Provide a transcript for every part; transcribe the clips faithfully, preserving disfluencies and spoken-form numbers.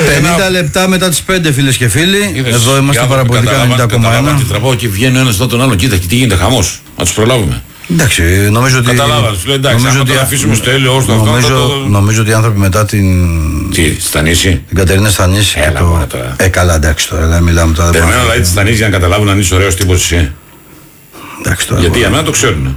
πενήντα λεπτά μετά τις πέντε, φίλες και φίλοι. Είδες, εδώ είμαστε παραπολιτικά ενενήντα κόμμα ένα. Καταλάβα και βγαίνει ένας εδώ τον άλλο. Κοίτα, τι γίνεται, χαμός. Να τους προλάβουμε. Εντάξει, νομίζω ότι. Καταλάβα, σου λέει εντάξει, νομίζω ότι αφήσουμε στο έλαιο όσο αυτό. Νομίζω, το... νομίζω ότι οι άνθρωποι μετά την. Τι, Στανίση. Την Κατερίνα Στανίση. Έλα, το... τώρα. Ε, καλά, εντάξει τώρα, δηλαδή, μιλάμε τώρα. Περιμένω δηλαδή τη Στανίση για να καταλάβουν αν είσαι ωραίος τύπος εσύ. Εντάξει τώρα. Γιατί για μένα το ξέρουν.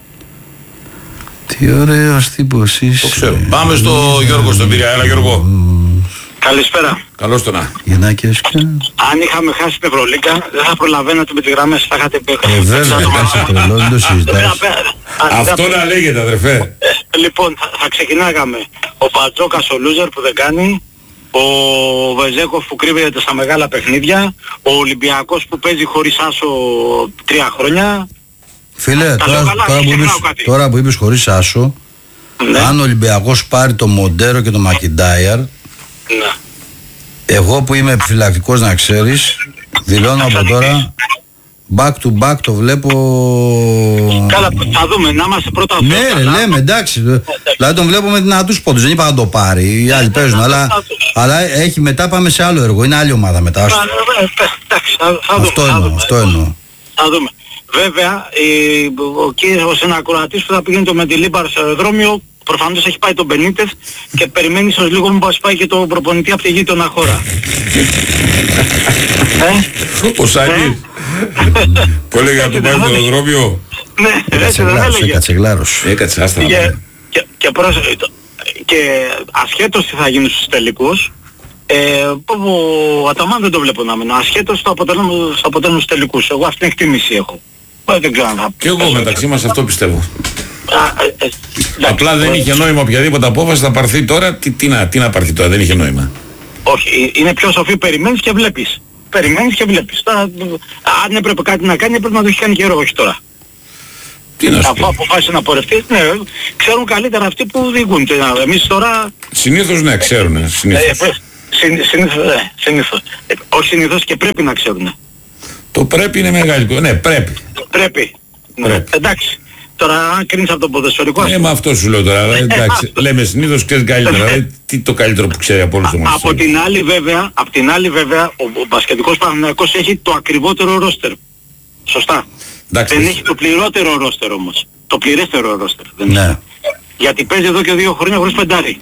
Τι ωραίος τύπος είσαι. Το ξέρουν. Πάμε στο Γιώργο στον Πειραιά. Έλα, Γιώργο. Καλησπέρα. Καλώς το να. Γυναίκες και... Αν είχαμε χάσει την Ευρωλίγκα, δεν θα προλαβαίνατε με τις γραμμές, θα είχατε πει. Ε, βέβαια, εντάξει, τρελό, δεν το συζητάς. Αυτό να λέγεται, αδερφέ. Λοιπόν, θα ξεκινάγαμε. Ο Πατζόκας, ο Λούζερ που δεν κάνει, ο Βεζέκοφ που κρύβεται στα μεγάλα παιχνίδια, ο Ολυμπιακός που παίζει χωρίς άσο τρία χρόνια. Φίλε, τώρα, τώρα, που είπες, τώρα που είπες χωρίς άσο, ναι. Αν ο Ολυμπιακός πάρει το Μοντέρο και το Μακιντάιαρ, ναι. Εγώ που είμαι επιφυλακτικός να ξέρεις, δηλώνω από τώρα, back to back το βλέπω... Καλά, θα δούμε, να είμαστε πρώτα... Ναι ρε, λέμε, εντάξει, δηλαδή τον βλέπω με δυνατούς πόντους, δεν είπα να το πάρει, οι άλλοι παίζουν, αλλά, αλλά έχει μετά πάμε σε άλλο έργο, είναι άλλη ομάδα μετά. Αυτό εννοώ, αυτό εννοώ. Θα δούμε. Βέβαια, ο κύριος συνακροατής που θα πηγαίνει το Μεντιλίμπαρ στο αεροδρόμιο, προφανώς έχει πάει τον Μπενίτες και περιμένει ίσως λίγο μήπως πάει και τον προπονητή από τη γείτονα χώρα. Ο Σανίς. Που έλεγε να το πάει στο αεροδρόμιο. Ναι, έτσι δεν έλεγε. Έκατσε γλάρος. Έκατσε, άστα να πάει. Και ασχέτως τι θα γίνει στους τελικούς, ο Αταμάν δεν το βλέπω να μείνω. Ασχέτως στο αποτέλεσμα στους τελικούς. Εγώ αυτή την εκτίμηση έχω. Δεν ξέρω να... Και εγώ μεταξύ μας αυτό πιστεύω. Απλά δεν είχε νόημα οποιαδήποτε απόφαση θα πάρθει τώρα. Τι, τι, να, τι να πάρθει τώρα, δεν είχε νόημα. Όχι, είναι πιο σοφή, περιμένεις και βλέπεις. Περιμένεις και βλέπεις. Τώρα, αν έπρεπε κάτι να κάνει, έπρεπε να το έχει κάνει καιρό, όχι τώρα. Τι να σου Αφού αποφάσισε να πορευτεί, ναι, ξέρουν καλύτερα αυτοί που διηγούν. Εμείς τώρα... Συνήθως ναι, ξέρουν. Συνήθως. Ε, συνήθως, ναι, συνήθως. Ε, όχι συνήθως και πρέπει να ξέρουν. Το πρέπει είναι μεγάλο. Ναι, πρέπει. Πρέπει. Ναι. Εντάξει. Τώρα αν κρίνεις από το ποδοσφαιρικό... Ε, μα αυτό σου λέω τώρα. Εντάξει, λέμε συνήθως ξέρεις καλύτερα. ε, τι το καλύτερο που ξέρει από όλους τους ομάδες. Από την άλλη βέβαια, από την άλλη βέβαια, ο, ο μπασκετικός Παναθηναϊκός έχει το ακριβότερο ρόστερ. Σωστά. Εντάξει, δεν έχει το πληρότερο ρόστερ όμως. Το πληρέστερο ρόστερ. Ναι. Έχει. Γιατί παίζει εδώ και δύο χρόνια χωρίς πεντάρι.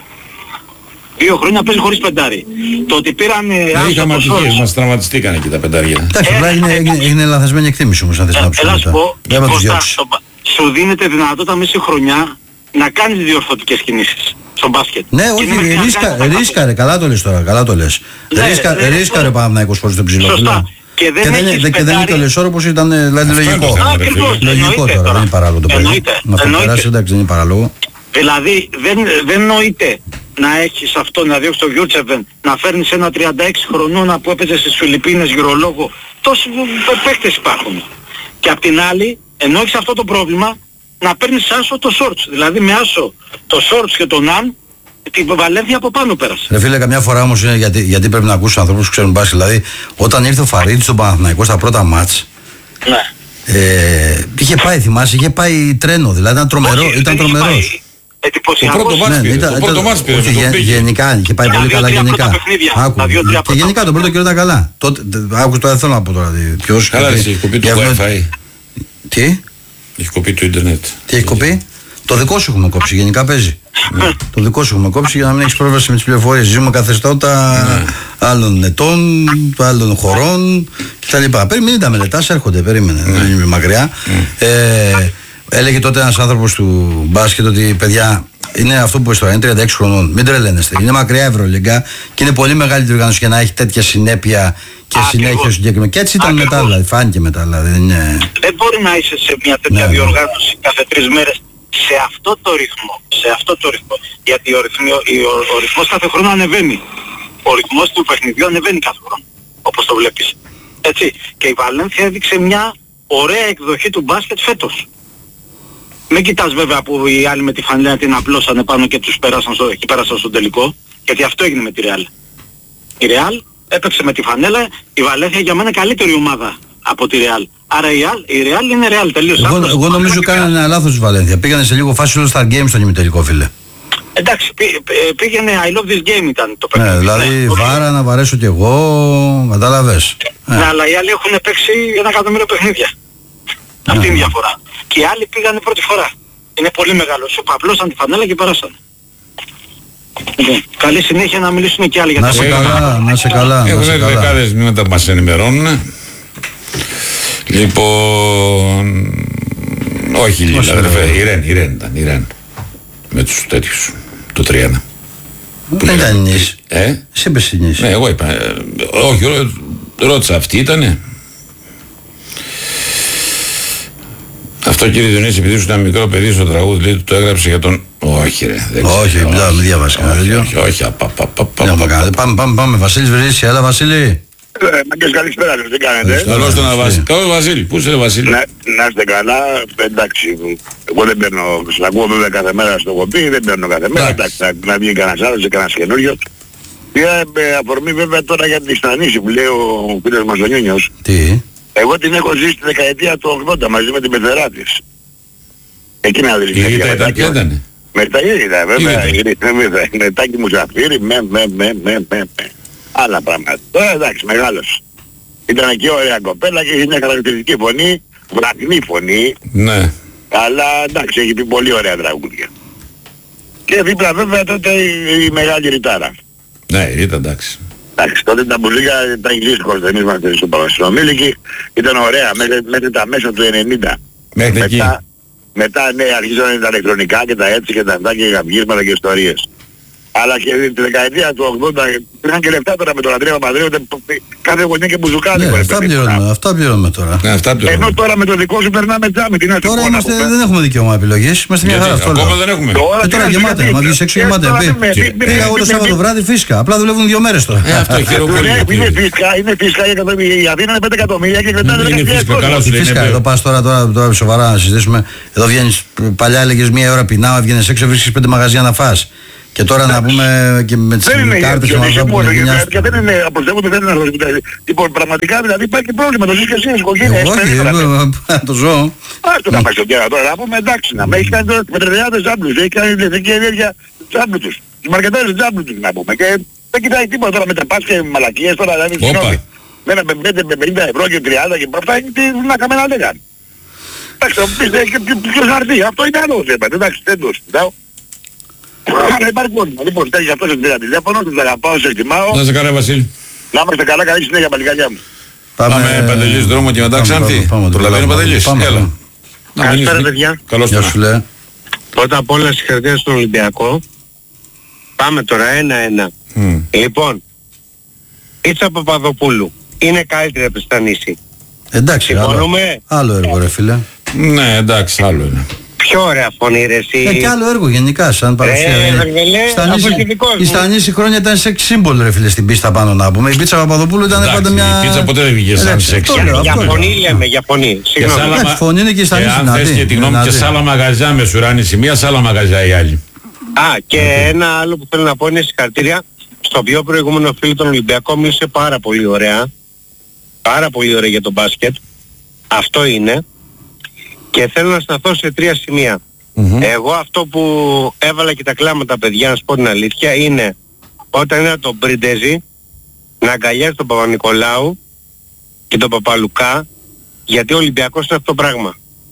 Δύο χρόνια παίζει χωρίς πεντάρι. Το ότι πήραν... Ναι, είχαμε ατυχίες, μας τραυματιστήκανε εκεί τα πεντάρια. Εντάξει, απλά είναι λαθασμένη εκτίμηση όμως αν θες να ψηφίσεις. Δεν θα τους διώξεις. Σου δίνεται δυνατότητα μέσα στη χρονιά να κάνεις διορθωτικές κινήσεις στο μπάσκετ. Ναι, όχι, ρίσκα, ρίσκα ρε, καλά το λες τώρα, καλά το λες. Ναι, ρίσκα, ναι, ρίσκα ρε Παναθηναϊκός χωρίς τον ψηλό. Σωστά. Και δεν, και δεν, έχεις και δεν είναι το λεσόρο όπως ήταν, δηλαδή λογικό. Ακριβώς, λογικό τώρα, δεν είναι παράλογο το παιδί. Να το περάσει, εντάξει, δεν είναι παράλογο. Δηλαδή δεν, δεν νοείται να έχεις αυτό, να διώξεις το Γιούρτσεβεν, να φέρνεις ένα τριάντα έξι χρονώνα που έπαιζε στις Φιλιππίνες γυρολόγο. Τόσοι παίκτες υπάρχουν. Και απ' την άλλη, ενώ έχεις αυτό το πρόβλημα, να παίρνεις άσο το Σόρτς. Δηλαδή με άσο το Σόρτς και τον Αν, την Βαλένθια από πάνω πέρασε. Ρε φίλε, καμιά φορά όμως είναι γιατί, γιατί πρέπει να ακούσεις ανθρώπους που ξέρουν μπάσκετ. Δηλαδή, όταν ήρθε ο Φαρίτης στον Παναθηναϊκό στα πρώτα μάτς, ναι. ε, είχε πάει, θυμάσαι, είχε πάει τρένο. Δηλαδή ήταν τρομερό, όχι, ήταν τρομερός. Το πρώτο μάτς πήρε, το πρώτο μάτς πήρε. Γενικά, είχε πάει πολύ καλά γενικά. Και γενικά τον πρώτο καιρό ήταν καλά. Άκου τώρα, θέλω να πω τώρα. Καλά, έχει κοπεί το Wi-Fi. Τι? Έχει κοπεί το ίντερνετ. Τι έχει κοπεί? Το δικό σου έχουμε κόψει, γενικά παίζει. Το δικό σου έχουμε κόψει για να μην έχεις πρόσβαση με τις πληροφορίες. Ζούμε καθεστώτα άλλων ετών, άλλων χωρών κτλ. Μην τα μελετάς, έρχονται, περίμενε, δεν είναι μακριά. Έλεγε τότε ένας άνθρωπος του μπάσκετ ότι παιδιά, είναι αυτό που είπες τώρα, είναι τριάντα έξι χρονών. Μην τρελαίνεστε. Είναι μακριά Ευρωλίγκα και είναι πολύ μεγάλη διοργάνωση για να έχει τέτοια συνέπεια και Α, συνέχεια συγκεκριμένα. Και έτσι ήταν Ακριβώς. μετά, δηλαδή. Φάνηκε μετά, δηλαδή. Είναι... Δεν μπορεί να είσαι σε μια τέτοια ναι, διοργάνωση ναι. κάθε τρεις μέρες σε αυτό το ρυθμό. Σε αυτό το ρυθμό. Γιατί ο, ρυθμο, ο, ο ρυθμός κάθε χρόνο ανεβαίνει. Ο ρυθμός του παιχνιδιού ανεβαίνει κάθε χρόνο. Όπως το βλέπεις. Έτσι. Και η Βαλένθια έδειξε μια ωραία εκδοχή του μπάσκετ φέτος. Μην κοιτάς βέβαια που οι άλλοι με τη φανέλα την απλώσανε πάνω και τους πέρασαν στο, και πέρασαν στον τελικό. Γιατί αυτό έγινε με τη Ρεάλ. Η Ρεάλ έπαιξε με τη φανέλα, η Βαλένθια για μένα καλύτερη ομάδα από τη Ρεάλ. Άρα η Ρεάλ είναι Ρεάλ τελείως. Εγώ, εγώ νομίζω κάνανε ένα λάθος η Βαλένθια. Πήγανε σε λίγο φάση στο Star Games στον ημιτελικό, φίλε. Εντάξει, πή, πήγαινε I love this game ήταν το παιχνίδι. Ναι, δηλαδή ναι, βάρα να βαρέσω κι εγώ, κατάλαβες. Ναι, αλλά οι άλλοι έχουν παίξει ένα εκατομμύριο παιχνίδια. Ναι. Αυτή είναι η διαφορά. Και οι άλλοι πήγανε πρώτη φορά. Είναι πολύ μεγάλο. Σου απλώσαν τη φανέλα και περάσαν. Λοιπόν, καλή συνέχεια να μιλήσουν και άλλοι για να τα σε παιδιά. καλά, να σε καλά. Έχουν δεκάδες μηνύματα που μας ενημερώνουν. Λοιπόν... Όχι Λίλα, αδερφέ, η Ρεν, η Ρεν ήταν, η Ρεν. Με τους τέτοιους, το τρία. Δεν ήταν νης. Ε? Εσύ είπες νης. Ναι, εγώ είπα. Ε, όχι, ρώ, ρώτησα, αυτή ήτανε. Αυτό κύριε Διονύση, επειδή σου ήταν μικρό παιδί στο τραγούδι, λέει, το έγραψε για τον... Όχι ρε, δεν ξέρω. Όχι, μιλάω, μην διαβάσει κανένα τέτοιο. Όχι, όχι, απα, πα, πα, πα, Πάμε, πάμε, πάμε, πάμε. Βασίλης Βρυσίσια, έλα Βασίλη. Μάγκες, καλησπέρα, τι κάνετε? Καλώς τον Βασίλη. Καλώς Βασίλη, πού είσαι Βασίλη? Να, να είστε καλά, εντάξει, εγώ δεν παίρνω, σας ακούω βέβαια κάθε μέρα στο κοπί, δεν παίρνω κάθε μέρα, εντάξει, να, να βγει κανένας άλλος και κανένας καινούριος. Πήρα με αφορμή βέβαια τώρα για την Στανίση που λέει ο φίλος μας ο Νιούνιος. Τι? Εγώ την έχω ζήσει τη δεκαετία του ογδόντα μαζί με την πεθερά της. Εκεί να δεις. Η Ρίτα ήταν ποια ήτανε? Μετά η Ρίτα βέβαια, η Ρίτα, Μετάκι Μουζαφίρι, με, με, με, με, με, με. Άλλα πράγματα. Τώρα εντάξει, μεγάλος. Ήταν και ωραία κοπέλα και είχε μια χαρακτηριστική φωνή, βραχνή φωνή. Ναι. Αλλά εντάξει, έχει πει πολύ ωραία τραγούδια. Και δίπλα βέβαια τότε η, η μεγάλη Ριτάρα. Ναι, η Ρίτα εντάξει. Εντάξει, τότε τα μπουλίκα ήταν δύσκολο, δεν είμαστε στο Παπαστρομήλικη. Ήταν ωραία μέχρι, μέχρι τα μέσα του ενενήντα. Μέχρι εκεί. Μετά, μετά ναι, αρχίζανε τα ηλεκτρονικά και τα έτσι και τα αυτά και γαυγίσματα και ιστορίες. Αλλά και τη δεκαετία του ογδόντα είχαν και λεφτά τώρα με τον Αντρέα Παπανδρέου, κάθε γωνιά και μπουζουκάδι. Ναι, αυτά πληρώνουμε, αυτά πληρώνουμε τώρα. Ναι, αυτά πληρώνουμε. Ενώ τώρα με το δικό σου περνάμε τζάμι, τι να σου Τώρα πω, είμαστε, να πούμε. δεν έχουμε δικαίωμα επιλογής, είμαστε μια χαρά αυτό. Ακόμα λέω. δεν έχουμε. Και τώρα γεμάτε, μα βγεις έξω γεμάτε. Πήγα εγώ το Σάββατο βράδυ φύσκα, απλά δουλεύουν δύο μέρες τώρα. Ε, αυτό χειροκροτεί. Είναι φύσκα, είναι φύσκα, η Αθήνα είναι πέντε εκατομμύρια και κρατάνε Είναι δεκαετία φύσκα, καλά σου λέει. Φυσικά, εδώ πας τώρα, τώρα, τώρα σοβαρά να συζητήσουμε. Εδώ βγαίνεις, παλιά έλεγες μία ώρα πεινάω, βγαίνεις έξω, βρίσκεις πέντε μαγαζιά να φας. Και τώρα να πούμε και με τις κάρτες και αυτά που είναι και δεν είναι, αποστεύονται, δεν είναι αρρωστικά. Λοιπόν, πραγματικά δηλαδή υπάρχει πρόβλημα, το ζεις και εσύ στην οικογένεια. Όχι, το ζω. Άστο να πάει στον κέρα τώρα, να πούμε εντάξει, να με έχει κάνει τώρα με τριάδες τζάμπλους, έχει κάνει ηλεκτρική ενέργεια τζάμπλου τους. Τους μαρκετάρες τζάμπλου τους να πούμε και δεν κοιτάει τίποτα τώρα με τα πας και μαλακίες τώρα, δηλαδή συγγνώμη. Με ένα πενήντα ευρώ και τριάντα και αυτά, τι να κάμε να λέγανε. Εντάξει, θα μου πεις, ποιος χαρτί, αυτό είναι άλλο θέμα, εντάξει, δεν το συζητάω. Αλλά υπάρχει πρόβλημα. Λοιπόν, τέτοια αυτό σε πήρα τηλέφωνο, τους αγαπάω, σε εκτιμάω. Να σε καλά Βασίλη. Να είμαστε καλά, καλή συνέχεια παλικάριά μου. Πάμε Παντελής δρόμο και μετά Ξάνθη. Προλαβαίνει ο Παντελής. Έλα. Καλησπέρα παιδιά. Καλώς Γεια σου λέει. Πρώτα απ' όλα συγχαρητήρια στον Ολυμπιακό. Πάμε τώρα ένα-ένα. Mm. Λοιπόν, Ήτσα Παπαδοπούλου είναι καλύτερη από τη Στανίση. Εντάξει, άλλο, Συμφωνούμε. άλλο έργο ρε φίλε. Ναι, εντάξει, άλλο είναι. Πιο ωραία φωνή ρε εσύ. Ε, και άλλο έργο γενικά σαν παρουσία. Ε, είναι. Βεργελέ, Στανίση- αφού και δικός η μου. Στανίση χρόνια ήταν σεξ σύμβολο ρε φίλε στην πίστα πάνω να πούμε. Η πίτσα Παπαδοπούλου ήταν Εντάξει, πάντα μια... η πίτσα ποτέ δεν βγήκε σαν Εντάξει, σεξ. αυτό λέω, Για αυτό φωνή λέω. λέμε, για φωνή. Συγγνώμη. άλλα- Εντάξει, φωνή είναι και η Και Στανίση αν να θες δει, και τη γνώμη να και δει. σ' άλλα μαγαζιά με σουράνιση, μία σ' άλλα μαγαζιά η άλλη. Α, και ένα άλλο που θέλω να πω είναι συγχαρητήρια στο πιο προηγούμενο φίλο τον Ολυμπιακό, μίλησε πάρα πολύ ωραία. Πάρα πολύ ωραία για τον μπάσκετ. Αυτό είναι. Και θέλω να σταθώ σε τρία σημεία. Μμμ. Εγώ αυτό που έβαλα και τα κλάματα παιδιά, να σου πω την αλήθεια, είναι όταν είδα τον Πριντεζή να αγκαλιάζει τον Παπα-Νικολάου και τον Παπαλουκά, γιατί ο Ολυμπιακός είναι αυτό το πράγμα.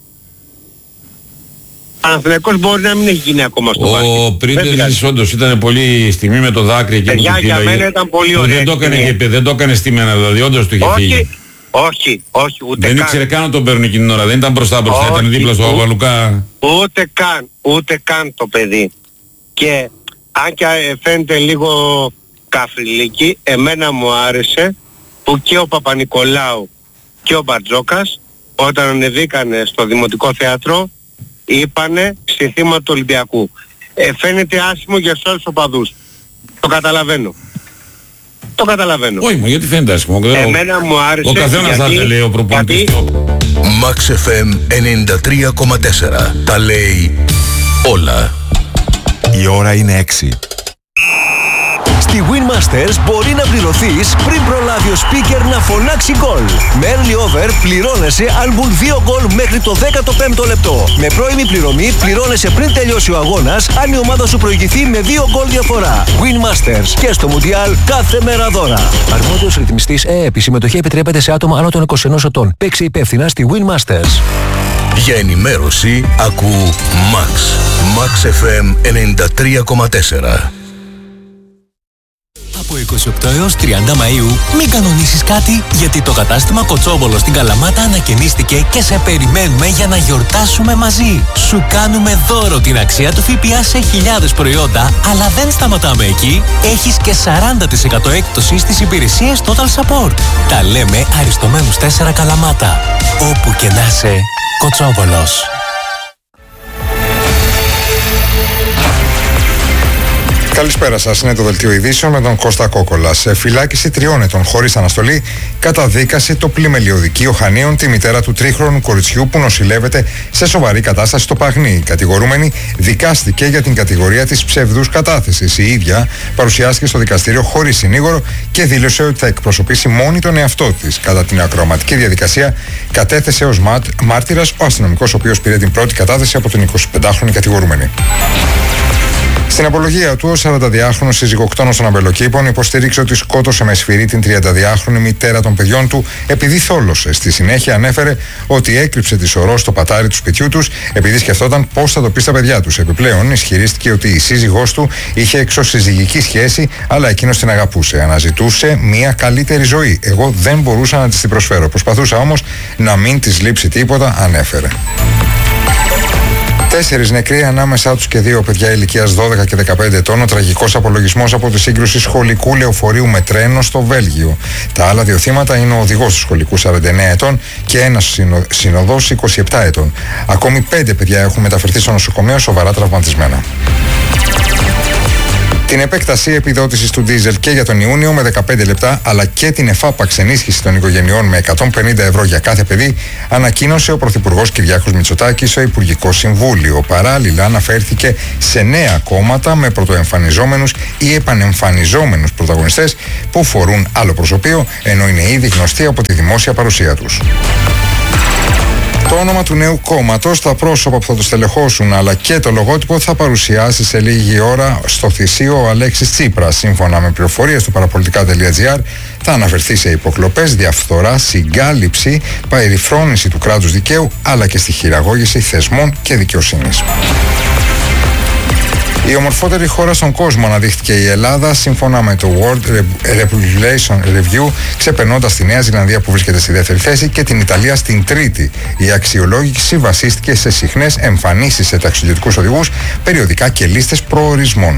Παναθηναϊκός μπορεί να μην έχει γίνει ακόμα στο μπάσκετ. Ο Δεν Πρίντεζης πειράζει. όντως ήταν πολύ στιγμή με το δάκρυ εκεί που Παιδιά, του για φύλαγε. μένα ήταν πολύ Που ωραία Δεν το έκανε, στιγμή. και- δεν το έκανε στήμενα, δηλαδή όντως του είχε φύγει. Όχι, όχι, όχι, ούτε Δεν καν. ήξερε καν να τον παίρνει εκείνη την ώρα, δεν ήταν μπροστά μπροστά, ήταν Όχι, δίπλα στο ου- Παπαλουκά. Ούτε καν, ούτε καν το παιδί. Και αν και ε, φαίνεται λίγο καφριλίκι, εμένα μου άρεσε που και ο Παπα-Νικολάου και ο Μπαρτζόκας όταν ανεβήκανε στο Δημοτικό Θέατρο είπανε συνθήμα του Ολυμπιακού. Ε, φαίνεται άσχημο για στους άλλους οπαδούς. Το καταλαβαίνω. Το καταλαβαίνω. Όχι, μα γιατί φαίνεται άσχημο. δεν- Εμένα μου άρεσε Ο καθένας θα γιατί- λέει ο προπονητής γιατί- του. Max εφ εμ ενενήντα τρία κόμμα τέσσερα. Τα λέει όλα. Η ώρα είναι έξι. Στη Winmans Winmasters μπορεί να πληρωθείς πριν προλάβει ο speaker να φωνάξει γκολ. Με early over πληρώνεσαι αν μπουν δύο γκολ μέχρι το δέκατο πέμπτο λεπτό. Με πρώιμη πληρωμή πληρώνεσαι πριν τελειώσει ο αγώνας αν η ομάδα σου προηγηθεί με δύο γκολ διαφορά. Winmasters και στο Μουντιάλ κάθε μέρα δώρα. Αρμόδιος ρυθμιστής ΕΕΠ. Η συμμετοχή επιτρέπεται σε άτομα άνω των είκοσι ενός ετών. Παίξε υπεύθυνα στη Winmasters. Για ενημέρωση ακού Max. Max εφ εμ ενενήντα τρία κόμμα τέσσερα. Από είκοσι οκτώ έως τριάντα Μαΐου μην κανονίσεις κάτι, γιατί το κατάστημα Κοτσόβολο στην Καλαμάτα ανακαινίστηκε και σε περιμένουμε για να γιορτάσουμε μαζί. Σου κάνουμε δώρο την αξία του ΦΠΑ σε χιλιάδες προϊόντα, αλλά δεν σταματάμε εκεί. Έχεις και σαράντα τοις εκατό έκπτωση στις υπηρεσίες Total Support. Τα λέμε Αριστομένους τέσσερα Καλαμάτα. Όπου και να είσαι, Κοτσόβολος. Καλησπέρα σας. Είναι το δελτίο ειδήσεων με τον Κώστα Κόκολα. Σε φυλάκιση τριών ετών χωρίς αναστολή καταδίκασε το πλημελιωδικείο Χανίων τη μητέρα του τρίχρονου κοριτσιού που νοσηλεύεται σε σοβαρή κατάσταση στο Παγνί. Η κατηγορούμενη δικάστηκε για την κατηγορία της ψευδούς κατάθεσης. Η ίδια παρουσιάστηκε στο δικαστήριο χωρίς συνήγορο και δήλωσε ότι θα εκπροσωπήσει μόνη τον εαυτό της. Κατά την ακροαματική διαδικασία κατέθεσε ως μάρτυρας ο αστυνομικός, ο οποίος πήρε την πρώτη κατάθεση από την εικοσιπεντάχρονη κατηγορούμενη. Στην απολογία του, ο σαρανταδυάχρονος συζυγοκτόνος των Αμπελοκήπων υποστήριξε ότι σκότωσε με σφυρί την τριανταδυάχρονη μητέρα των παιδιών του επειδή θόλωσε. Στη συνέχεια ανέφερε ότι έκρυψε τη σωρό στο πατάρι του σπιτιού τους επειδή σκεφτόταν πώς θα το πει στα παιδιά τους. Επιπλέον, ισχυρίστηκε ότι η σύζυγός του είχε εξωσυζυγική σχέση, αλλά εκείνος την αγαπούσε. Αναζητούσε μια καλύτερη ζωή. Εγώ δεν μπορούσα να της την προσφέρω. Προσπαθούσα όμως να μην της λείψει τίποτα, ανέφερε. Τέσσερις νεκροί, ανάμεσά τους και δύο παιδιά ηλικίας δώδεκα και δεκαπέντε ετών, ο τραγικός απολογισμός από τη σύγκρουση σχολικού λεωφορείου με τρένο στο Βέλγιο. Τα άλλα δύο θύματα είναι ο οδηγός του σχολικού σαράντα εννέα ετών και ένας συνο... συνοδός είκοσι επτά ετών. Ακόμη πέντε παιδιά έχουν μεταφερθεί στο νοσοκομείο σοβαρά τραυματισμένα. Την επέκταση επιδότησης του ντίζελ και για τον Ιούνιο με δεκαπέντε λεπτά, αλλά και την εφάπαξ ενίσχυση των οικογενειών με εκατόν πενήντα ευρώ για κάθε παιδί, ανακοίνωσε ο Πρωθυπουργός Κυριάκος Μητσοτάκης στο Υπουργικό Συμβούλιο. Παράλληλα, αναφέρθηκε σε νέα κόμματα με πρωτοεμφανιζόμενους ή επανεμφανιζόμενους πρωταγωνιστές που φορούν άλλο προσωπείο, ενώ είναι ήδη γνωστοί από τη δημόσια παρουσία τους. Το όνομα του νέου κόμματος, τα πρόσωπα που θα το στελεχώσουν αλλά και το λογότυπο θα παρουσιάσει σε λίγη ώρα στο Θησίο ο Αλέξης Τσίπρας. Σύμφωνα με πληροφορίες του παραπολιτικά τελεία τζι άρ, θα αναφερθεί σε υποκλοπές, διαφθορά, συγκάλυψη, περιφρόνηση του κράτους δικαίου αλλά και στη χειραγώγηση θεσμών και δικαιοσύνης. Η ομορφότερη χώρα στον κόσμο αναδείχθηκε η Ελλάδα, σύμφωνα με το World Population Review, ξεπερνώντας τη Νέα Ζηλανδία που βρίσκεται στη δεύτερη θέση και την Ιταλία στην τρίτη. Η αξιολόγηση βασίστηκε σε συχνές εμφανίσεις σε ταξιδιωτικούς οδηγούς, περιοδικά και λίστες προορισμών.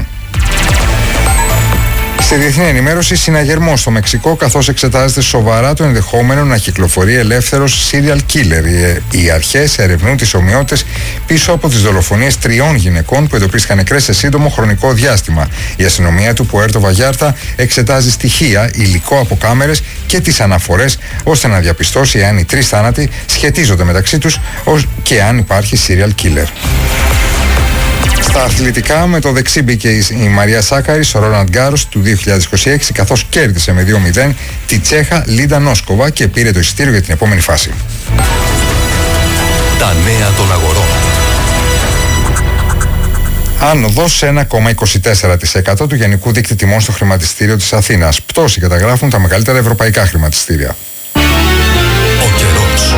Στη διεθνή ενημέρωση, συναγερμός στο Μεξικό, καθώς εξετάζεται σοβαρά το ενδεχόμενο να κυκλοφορεί ελεύθερος serial killer. Οι αρχές ερευνούν τις ομοιότητες πίσω από τις δολοφονίες τριών γυναικών που εντοπίστηκαν νεκρές σε σύντομο χρονικό διάστημα. Η αστυνομία του Πουέρτο Βαγιάρτα εξετάζει στοιχεία, υλικό από κάμερες και τις αναφορές, ώστε να διαπιστώσει αν οι τρεις θάνατοι σχετίζονται μεταξύ τους και αν υπάρχει serial killer. Στα αθλητικά, με το δεξί μπήκε η Μαρία Σάκαρη στο Ρόλαντ Γκάρος του δύο χιλιάδες είκοσι έξι, καθώς κέρδισε με δύο μηδέν τη Τσέχα Λίντα Νόσκοβα και πήρε το εισιτήριο για την επόμενη φάση. Τα νέα των αγορών. Άνοδος ένα κόμμα είκοσι τέσσερα τοις εκατό του γενικού δείκτη τιμών στο χρηματιστήριο της Αθήνας. Πτώση καταγράφουν τα μεγαλύτερα ευρωπαϊκά χρηματιστήρια. Ο καιρός.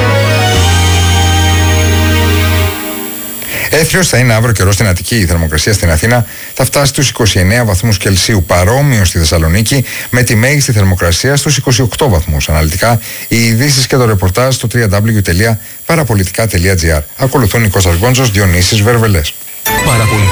Έθριος θα είναι αύριο καιρό στην Αττική. Η θερμοκρασία στην Αθήνα θα φτάσει στους είκοσι εννέα βαθμούς Κελσίου, παρόμοιο στη Θεσσαλονίκη, με τη μέγιστη θερμοκρασία στους είκοσι οκτώ βαθμούς. Αναλυτικά, οι ειδήσεις και το ρεπορτάζ στο double-u double-u double-u τελεία παραπολιτικά τελεία τζι άρ. Ακολουθούν η Κώστας Γκόντζος, Διονύσης Βερβελές.